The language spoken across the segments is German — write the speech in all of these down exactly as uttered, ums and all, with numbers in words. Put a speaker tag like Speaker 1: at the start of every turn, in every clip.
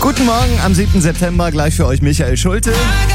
Speaker 1: Guten Morgen am siebten September, gleich für euch Michael Schulte.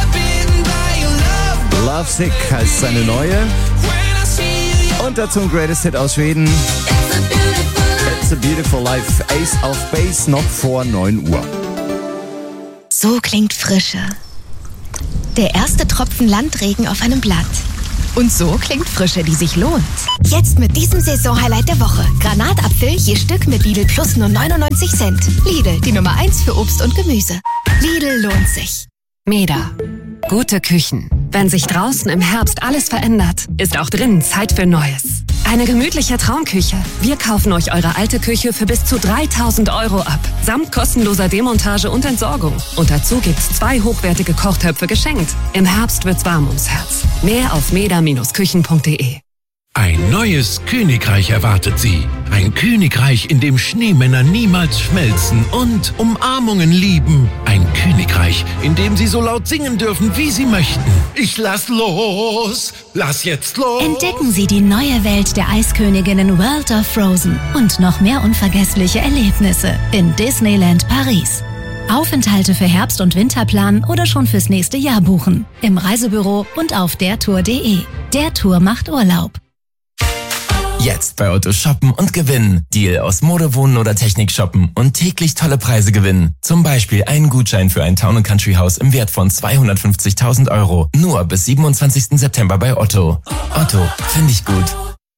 Speaker 1: Love Sick heißt seine neue. Und dazu ein Greatest Hit aus Schweden. It's a Beautiful Life. Ace of Base noch vor neun Uhr.
Speaker 2: So klingt Frische. Der erste Tropfen Landregen auf einem Blatt. Und so klingt Frische, die sich lohnt. Jetzt mit diesem Saisonhighlight der Woche. Granatapfel je Stück mit Lidl Plus nur neunundneunzig Cent. Lidl, die Nummer eins für Obst und Gemüse. Lidl lohnt sich.
Speaker 3: Meda. Gute Küchen. Wenn sich draußen im Herbst alles verändert, ist auch drinnen Zeit für Neues. Eine gemütliche Traumküche. Wir kaufen euch eure alte Küche für bis zu dreitausend Euro ab. Samt kostenloser Demontage und Entsorgung. Und dazu gibt's zwei hochwertige Kochtöpfe geschenkt. Im Herbst wird's warm ums Herz. Mehr auf meda Bindestrich küchen punkt de.
Speaker 4: Ein neues Königreich erwartet Sie. Ein Königreich, in dem Schneemänner niemals schmelzen und Umarmungen lieben. Ein Königreich, in dem Sie so laut singen dürfen, wie Sie möchten. Ich lass los, lass jetzt los.
Speaker 5: Entdecken Sie die neue Welt der Eisköniginnen World of Frozen und noch mehr unvergessliche Erlebnisse in Disneyland Paris. Aufenthalte für Herbst- und Winterplan oder schon fürs nächste Jahr buchen. Im Reisebüro und auf der tour punkt de. Der Tour macht Urlaub.
Speaker 6: Jetzt bei Otto shoppen und gewinnen. Deal aus Mode, Wohnen oder Technik shoppen und täglich tolle Preise gewinnen. Zum Beispiel einen Gutschein für ein Town- und Country-Haus im Wert von zweihundertfünfzigtausend Euro. Nur bis siebenundzwanzigsten September bei Otto. Otto, finde ich gut.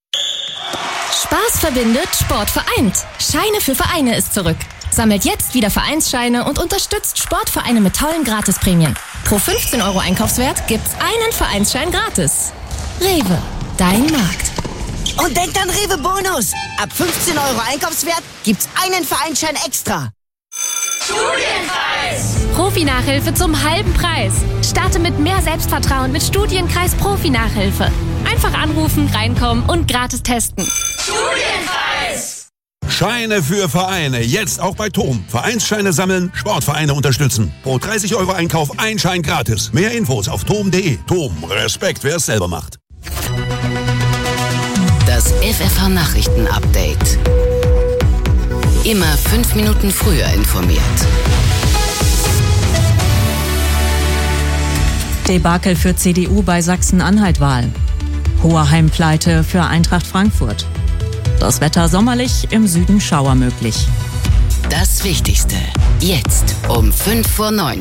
Speaker 7: Spaß verbindet, Sport vereint. Scheine für Vereine ist zurück. Sammelt jetzt wieder Vereinsscheine und unterstützt Sportvereine mit tollen Gratisprämien. Pro fünfzehn Euro Einkaufswert gibt's einen Vereinsschein gratis. Rewe, dein Markt.
Speaker 8: Und denkt an Rewe Bonus. Ab fünfzehn Euro Einkaufswert gibt's einen Vereinsschein extra.
Speaker 7: Studienkreis! Profi-Nachhilfe zum halben Preis. Starte mit mehr Selbstvertrauen mit Studienkreis Profi-Nachhilfe. Einfach anrufen, reinkommen und gratis testen. Studienkreis!
Speaker 9: Scheine für Vereine. Jetzt auch bei T O M. Vereinsscheine sammeln, Sportvereine unterstützen. Pro dreißig Euro Einkauf ein Schein gratis. Mehr Infos auf tom punkt de. T O M. Respekt, wer es selber macht.
Speaker 10: Das F F H-Nachrichten-Update. Immer fünf Minuten früher informiert.
Speaker 11: Debakel für C D U bei Sachsen-Anhalt-Wahl. Hohe Heimpleite für Eintracht Frankfurt. Das Wetter sommerlich, im Süden Schauer möglich.
Speaker 10: Das Wichtigste. Jetzt um fünf vor neun.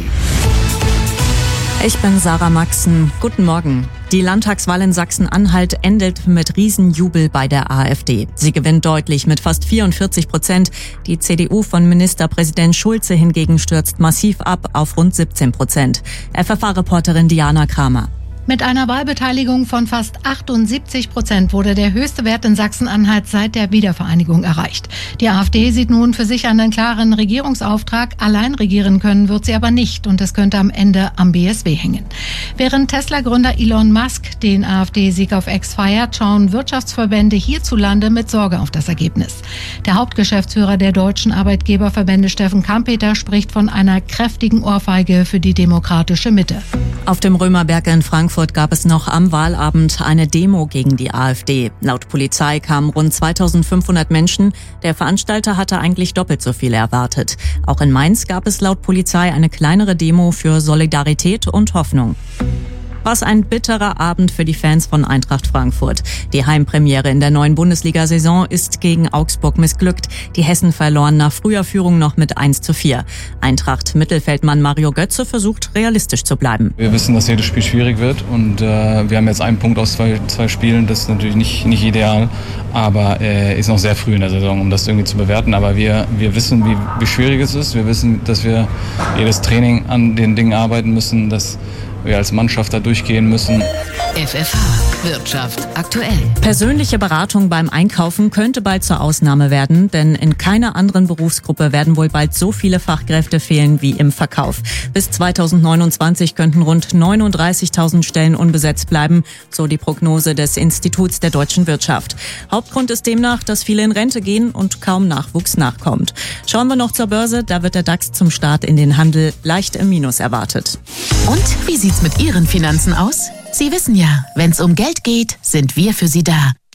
Speaker 11: Ich bin Sarah Maxen. Guten Morgen. Die Landtagswahl in Sachsen-Anhalt endet mit Riesenjubel bei der AfD. Sie gewinnt deutlich mit fast vierundvierzig Prozent. Die C D U von Ministerpräsident Schulze hingegen stürzt massiv ab auf rund siebzehn Prozent. F F H-Reporterin Diana Kramer.
Speaker 12: Mit einer Wahlbeteiligung von fast achtundsiebzig Prozent wurde der höchste Wert in Sachsen-Anhalt seit der Wiedervereinigung erreicht. Die AfD sieht nun für sich einen klaren Regierungsauftrag. Allein regieren können wird sie aber nicht und es könnte am Ende am B S W hängen. Während Tesla-Gründer Elon Musk den AfD-Sieg auf X feiert, schauen Wirtschaftsverbände hierzulande mit Sorge auf das Ergebnis. Der Hauptgeschäftsführer der deutschen Arbeitgeberverbände Steffen Kampeter spricht von einer kräftigen Ohrfeige für die demokratische Mitte.
Speaker 11: Auf dem Römerberg in Frankfurt gab es noch am Wahlabend eine Demo gegen die AfD. Laut Polizei kamen rund zweitausendfünfhundert Menschen. Der Veranstalter hatte eigentlich doppelt so viele erwartet. Auch in Mainz gab es laut Polizei eine kleinere Demo für Solidarität und Hoffnung. Was ein bitterer Abend für die Fans von Eintracht Frankfurt. Die Heimpremiere in der neuen Bundesliga-Saison ist gegen Augsburg missglückt. Die Hessen verloren nach früher Führung noch mit eins zu vier. Eintracht-Mittelfeldmann Mario Götze versucht, realistisch zu bleiben.
Speaker 13: Wir wissen, dass jedes Spiel schwierig wird und äh, wir haben jetzt einen Punkt aus zwei, zwei Spielen. Das ist natürlich nicht, nicht ideal, aber äh, ist noch sehr früh in der Saison, um das irgendwie zu bewerten. Aber wir, wir wissen, wie, wie schwierig es ist. Wir wissen, dass wir jedes Training an den Dingen arbeiten müssen, dass wir als Mannschaft da durchgehen müssen.
Speaker 10: F F H Wirtschaft aktuell.
Speaker 11: Persönliche Beratung beim Einkaufen könnte bald zur Ausnahme werden, denn in keiner anderen Berufsgruppe werden wohl bald so viele Fachkräfte fehlen wie im Verkauf. Bis zweitausendneunundzwanzig könnten rund neununddreißigtausend Stellen unbesetzt bleiben, so die Prognose des Instituts der deutschen Wirtschaft. Hauptgrund ist demnach, dass viele in Rente gehen und kaum Nachwuchs nachkommt. Schauen wir noch zur Börse, da wird der DAX zum Start in den Handel leicht im Minus erwartet.
Speaker 14: Und wie sieht's mit Ihren Finanzen aus? Sie wissen ja, wenn's um Geld geht, sind wir für Sie da.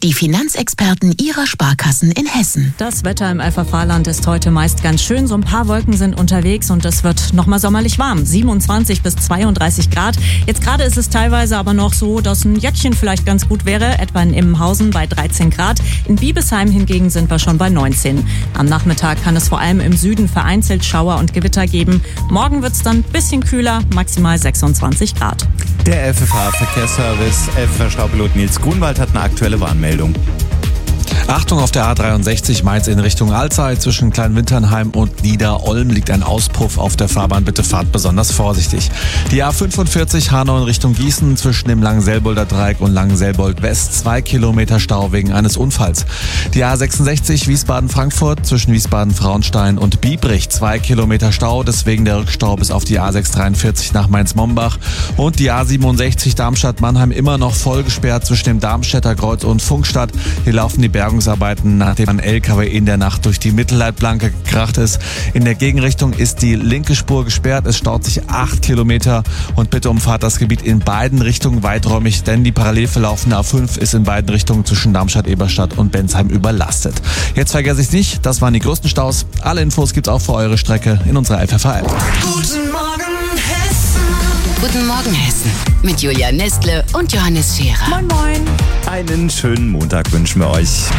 Speaker 2: die Finanzexperten Ihrer Sparkassen in Hessen.
Speaker 11: Das Wetter im Elferfahrland ist heute meist ganz schön. So ein paar Wolken sind unterwegs und es wird nochmal sommerlich warm. siebenundzwanzig bis zweiunddreißig Grad. Jetzt gerade ist es teilweise aber noch so, dass ein Jäckchen vielleicht ganz gut wäre. Etwa in Immenhausen bei dreizehn Grad. In Biebesheim hingegen sind wir schon bei neunzehn. Am Nachmittag kann es vor allem im Süden vereinzelt Schauer und Gewitter geben. Morgen wird es dann ein bisschen kühler, maximal sechsundzwanzig Grad.
Speaker 1: Der F F H-Verkehrsservice, F F H-Staupilot Nils Grunwald hat eine aktuelle Warnmeldung.
Speaker 14: Achtung, auf der A dreiundsechzig Mainz in Richtung Alzey. Zwischen Kleinwinternheim und Niederolm liegt ein Auspuff auf der Fahrbahn. Bitte fahrt besonders vorsichtig. Die A fünfundvierzig Hanau in Richtung Gießen zwischen dem Langenselbolder Dreieck und Langenselbold West. Zwei Kilometer Stau wegen eines Unfalls. Die A sechsundsechzig Wiesbaden-Frankfurt zwischen Wiesbaden-Frauenstein und Biebrich. Zwei Kilometer Stau, deswegen der Rückstau bis auf die A sechshundertdreiundvierzig nach Mainz-Mombach. Und die A siebenundsechzig Darmstadt-Mannheim immer noch voll gesperrt zwischen dem Darmstädter Kreuz und Funkstadt. Hier laufen die Bergungsarbeiten, nachdem ein L K W in der Nacht durch die Mittelleitplanke gekracht ist. In der Gegenrichtung ist die linke Spur gesperrt. Es staut sich acht Kilometer und bitte umfahrt das Gebiet in beiden Richtungen weiträumig, denn die parallel verlaufende A fünf ist in beiden Richtungen zwischen Darmstadt-Eberstadt und Bensheim überlastet. Jetzt vergesse ich's nicht, das waren die größten Staus. Alle Infos gibt's auch für eure Strecke in unserer F F H-App.
Speaker 10: Guten Morgen Hessen. Guten Morgen Hessen. Mit Julia Nestle und Johannes Scherer.
Speaker 11: Moin moin.
Speaker 1: Einen schönen Montag wünschen wir euch.